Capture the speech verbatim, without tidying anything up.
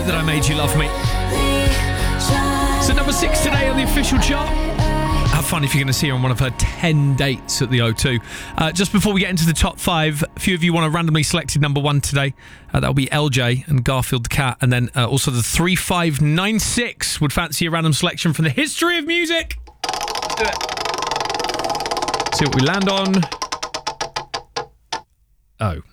That I Made You Love Me. So number six today on the official chart. How fun if you're going to see her on one of her ten dates at the O two. Uh, just before we get into the top five, a few of you want a randomly selected number one today. Uh, that'll be L J and Garfield the Cat. And then uh, also the three five nine six would fancy a random selection from the history of music. Let's do it. See what we land on. Oh.